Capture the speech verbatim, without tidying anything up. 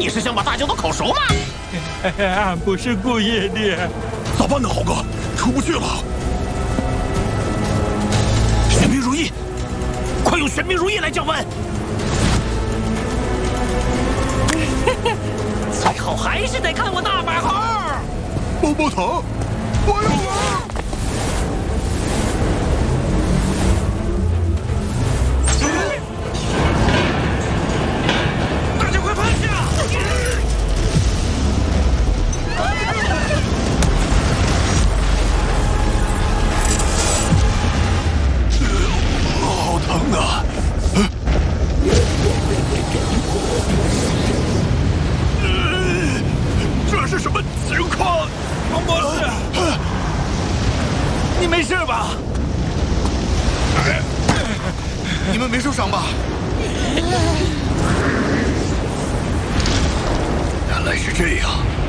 你是想把大舅都烤熟吗？ 俺不是故意的。 咋办呢，豪哥？出不去了。玄冥如意， 快用玄冥如意来降温。最后还是得看我大白猴。 棒棒糖，我要玩。 这是什么情况？ 王博士，你没事吧？ 你们没受伤吧？原来是这样。